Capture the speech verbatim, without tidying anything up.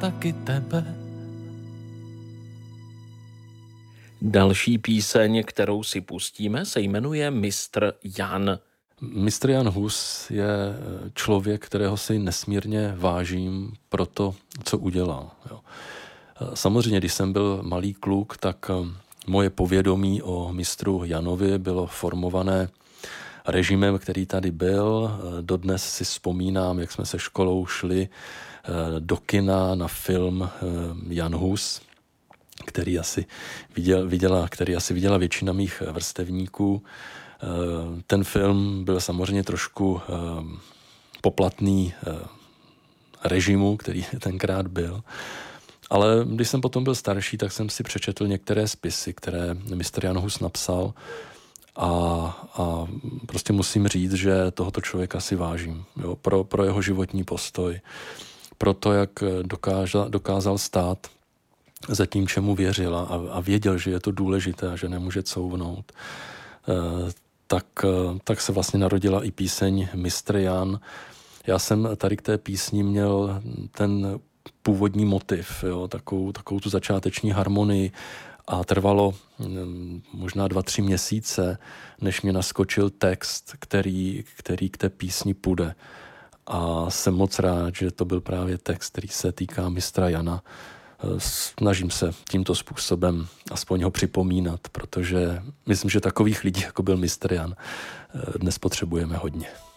taky tebe. Další píseň, kterou si pustíme, se jmenuje Mistr Jan. Mistr Jan Hus je člověk, kterého si nesmírně vážím pro to, co udělal. Jo. Samozřejmě, když jsem byl malý kluk, tak moje povědomí o mistru Janovi bylo formované režimem, který tady byl. Dodnes si vzpomínám, jak jsme se školou šli do kina na film Jan Hus, který asi viděl, viděla, který asi viděla většina mých vrstevníků. Ten film byl samozřejmě trošku poplatný režimu, který tenkrát byl. Ale když jsem potom byl starší, tak jsem si přečetl některé spisy, které mistr Jan Hus napsal a, a prostě musím říct, že tohoto člověka si vážím. Jo, pro, pro jeho životní postoj, pro to, jak dokázal, dokázal stát za tím, čemu věřil a, a věděl, že je to důležité a že nemůže couvnout. E, tak, tak se vlastně narodila i píseň Mistr Jan. Já jsem tady k té písni měl ten původní motiv, jo, takovou, takovou tu začáteční harmonii a trvalo možná dva, tři měsíce, než mě naskočil text, který, který k té písni půjde. A jsem moc rád, že to byl právě text, který se týká mistra Jana. Snažím se tímto způsobem aspoň ho připomínat, protože myslím, že takových lidí, jako byl mistr Jan, dnes potřebujeme hodně.